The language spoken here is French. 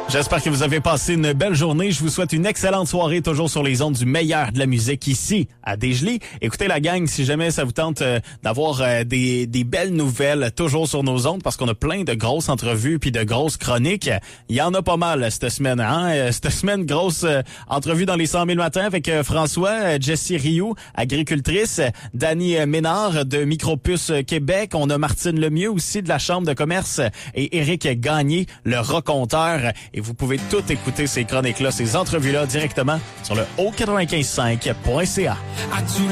J'espère que vous avez passé une belle journée. Je vous souhaite une excellente soirée, toujours sur les ondes du meilleur de la musique ici à Dégelé. Écoutez la gang, si jamais ça vous tente d'avoir des belles nouvelles toujours sur nos ondes, parce qu'on a plein de grosses entrevues puis de grosses chroniques. Il y en a pas mal cette semaine. Cette semaine, grosse entrevue dans les 100 000 matins avec François, Jessie Rioux, agricultrice, Dany Ménard de Micropuce Québec. On a Martine Lemieux aussi de la Chambre de commerce et Éric Gagné, le raconteur. Et vous pouvez tout écouter ces chroniques-là, ces entrevues-là directement sur le O955.ca.